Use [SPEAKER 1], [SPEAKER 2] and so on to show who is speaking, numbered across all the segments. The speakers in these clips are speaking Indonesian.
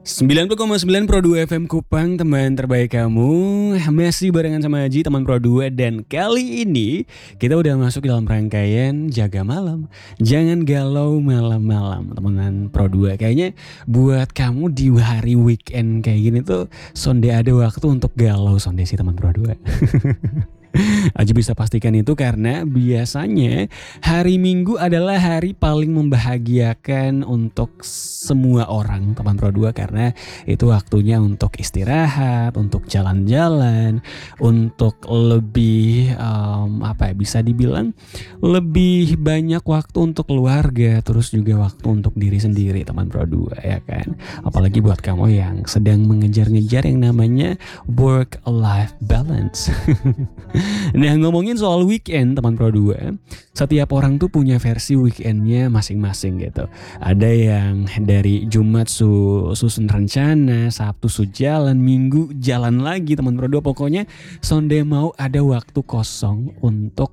[SPEAKER 1] 90,9 Pro 2 FM Kupang, teman terbaik kamu. Masih barengan sama Aji, teman Pro 2. Dan kali ini kita udah masuk dalam rangkaian Jaga Malam. Jangan galau malam-malam, teman Pro 2. Kayaknya buat kamu di hari weekend kayak gini tuh sonde ada waktu untuk galau sonde sih, teman Pro 2. Aji bisa pastikan itu karena biasanya hari Minggu adalah hari paling membahagiakan untuk semua orang, teman Pro 2, karena itu waktunya untuk istirahat, untuk jalan-jalan, untuk lebih bisa dibilang lebih banyak waktu untuk keluarga, terus juga waktu untuk diri sendiri, teman Pro 2, ya kan. Apalagi buat kamu yang sedang mengejar-ngejar yang namanya work-life balance. Nah, ngomongin soal weekend, teman Pro 2, setiap orang tuh punya versi weekendnya masing-masing gitu. Ada yang dari Jumat susun rencana, Sabtu jalan, Minggu jalan lagi, teman Pro 2. Pokoknya sonde mau ada waktu kosong untuk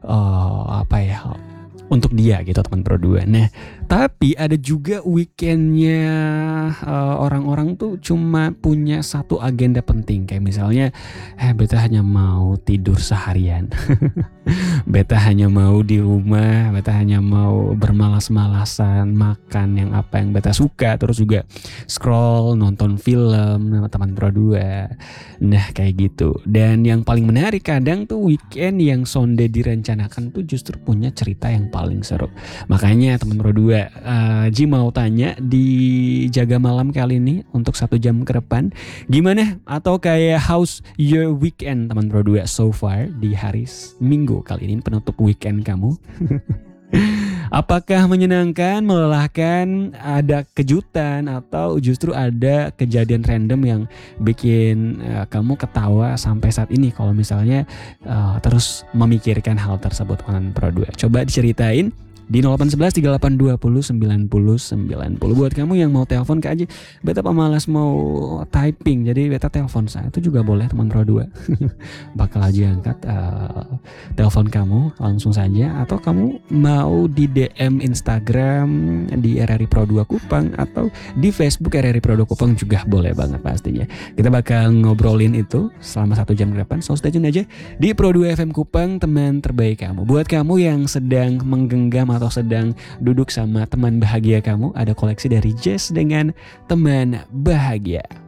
[SPEAKER 1] untuk dia gitu, teman Pro 2. Nah, tapi ada juga weekendnya orang-orang tuh cuma punya satu agenda penting. Kayak misalnya beta hanya mau tidur seharian. Beta hanya mau di rumah, beta hanya mau bermalas-malasan, makan yang apa yang beta suka, terus juga scroll, nonton film, teman Pro 2. Nah, kayak gitu. Dan yang paling menarik, kadang tuh weekend yang sonde direncanakan tuh justru punya cerita yang paling seru. Makanya teman Pro 2, Ji mau tanya di Jaga Malam kali ini untuk 1 jam ke depan, gimana? Atau kayak how's your weekend, teman Pro 2 so far di hari Minggu kali ini, penutup weekend kamu? Apakah menyenangkan, melelahkan, ada kejutan, atau justru ada kejadian random yang bikin kamu ketawa sampai saat ini kalau misalnya terus memikirkan hal tersebut, teman Pro 2? Coba diceritain di 0811 3820 90 90. Buat kamu yang mau telepon ke Aji, beta pemalas mau typing, jadi beta telepon saya, itu juga boleh, teman Pro 2. Bakal Aji angkat telepon kamu langsung saja, atau kamu mau di DM Instagram di RRI Pro 2 Kupang, atau di Facebook RRI Pro 2 Kupang juga boleh banget pastinya. Kita bakal ngobrolin itu selama 1 jam ke depan, so stay tune aja di Pro 2 FM Kupang, teman terbaik kamu. Buat kamu yang sedang menggenggam atau sedang duduk sama teman bahagia kamu, ada koleksi dari Jazz dengan Teman Bahagia.